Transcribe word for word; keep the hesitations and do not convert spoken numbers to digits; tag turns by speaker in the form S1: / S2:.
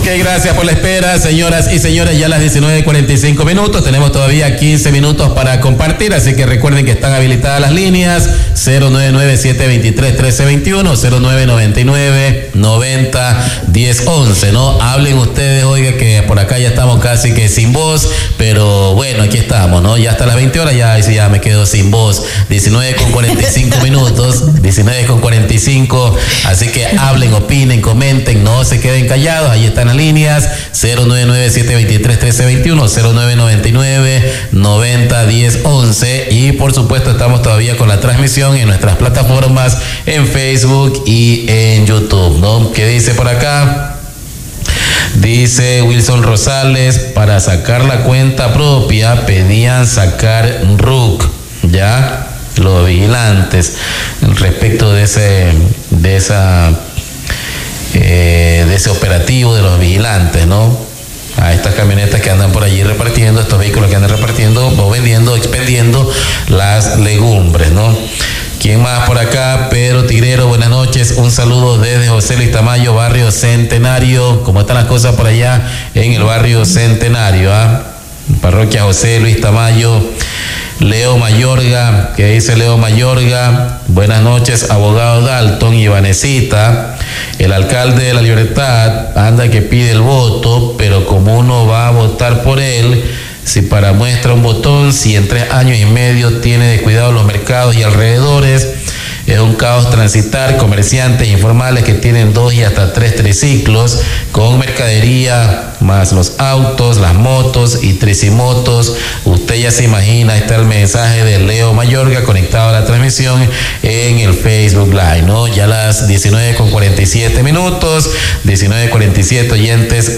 S1: Ok, gracias por la espera, señoras y señores. Ya a las diecinueve cuarenta y cinco minutos. Tenemos todavía quince minutos para compartir, así que recuerden que están habilitadas las líneas cero nueve nueve, siete dos tres, uno tres dos uno, cero nueve nueve nueve, noventa, diez, once, ¿no? Hablen ustedes, oiga, que por acá ya estamos casi que sin voz, pero bueno, aquí estamos, ¿no? Ya hasta las veinte horas ya, ya me quedo sin voz. diecinueve con cuarenta y cinco minutos, diecinueve con cuarenta y cinco, así que hablen, opinen, comenten, no se queden callados. Ahí están las líneas cero nueve nueve, siete dos tres, uno tres dos uno, cero nueve nueve nueve, noventa, diez, once, y por supuesto estamos todavía con la transmisión en nuestras plataformas en Facebook y en YouTube, ¿no? ¿Qué dice por acá? Dice Wilson Rosales, para sacar la cuenta propia pedían sacar R U C, ya los vigilantes, respecto de ese de esa eh, de ese operativo de los vigilantes, ¿no? A estas camionetas que andan por allí repartiendo, estos vehículos que andan repartiendo o vendiendo, expendiendo las legumbres, ¿no? ¿Quién más por acá? Pedro Tigrero, buenas noches. Un saludo desde José Luis Tamayo, barrio Centenario. ¿Cómo están las cosas por allá en el barrio Centenario? ¿Ah? Parroquia José Luis Tamayo. Leo Mayorga, ¿qué dice Leo Mayorga? Buenas noches, abogado Dalton y Vanesita. El alcalde de La Libertad anda que pide el voto, pero como uno va a votar por él, si para muestra un botón, si en tres años y medio tiene descuidado los mercados y alrededores, es un caos transitar comerciantes informales que tienen dos y hasta tres triciclos con mercadería, más los autos, las motos y tricimotos. Usted ya se imagina, está el mensaje de Leo Mayorga conectado a la transmisión en el Facebook Live, ¿no? Ya las diecinueve con cuarenta y siete minutos, diecinueve cuarenta y siete oyentes.